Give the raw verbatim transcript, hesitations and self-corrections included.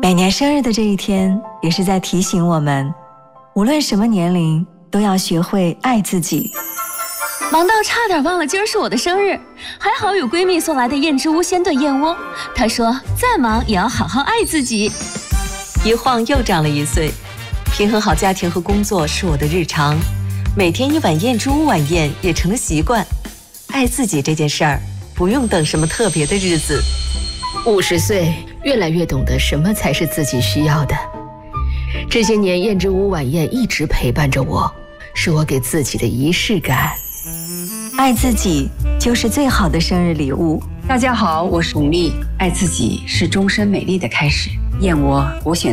每年生日的这一天，也是在提醒我们，无论什么年龄，都要学会爱自己。 忙到差点忘了今儿是我的生日，还好有闺蜜送来的燕之屋鲜炖燕窝。她说再忙也要好好爱自己。 一晃又长了一岁，平衡好家庭和工作是我的日常，每天一碗燕之屋晚宴也成了习惯。爱自己这件事儿，不用等什么特别的日子。 五十岁，越来越懂得什么才是自己需要的。这些年，燕之屋晚宴一直陪伴着我，是我给自己的仪式感。 爱自己就是最好的生日礼物。 大家好，我是巩俐。爱自己是终身美丽的开始。燕窝，我选